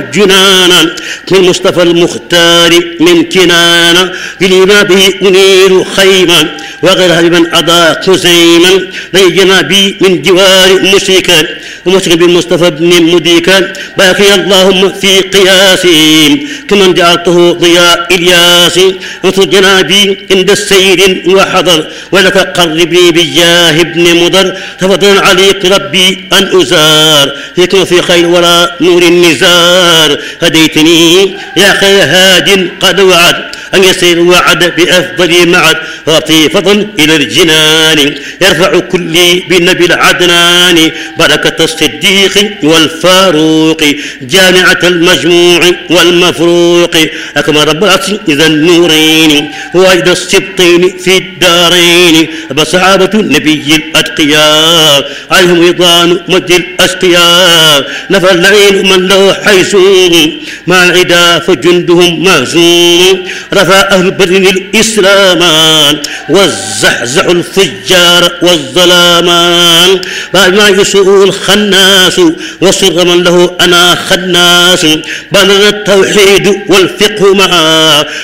جنانا من مصطفى المختار من كنانا لما به منير خيما وغيرها بمن أضاء خزيما ليجنا بي من جوار مشركا ومشرك بالمصطفى ابن مديكا باقي اللهم في قياسهم كمن جعلته ضياء إلياس وانصر جنابي عند السيد وحضر ولك قربني بالجاه ابن مضر تفضل عليك ربي أن أزار فيكم في خير وراء نور النزار هديتني يا خير هاد قد وعد أن يسير وعد بأفضل معد وأعطي فضل إلى الجنان يرفع كلي بالنبي العدنان بركة الصديق والفاروق جامعة المجموع والمفروق أكمل رب العرش إذا النورين واجد السبطين في الدارين بصحابة النبي الأتقياء عليهم رضوان مجد الأشقياء نفى اللعين من له حيثون مع العدا فجندهم مهزوم رفع أهل بدر الإسلامان والزحزح الفجار والظلامان بعد ما يسوء الخناس وصر من له أنا خناس بلغ التوحيد والفقه معا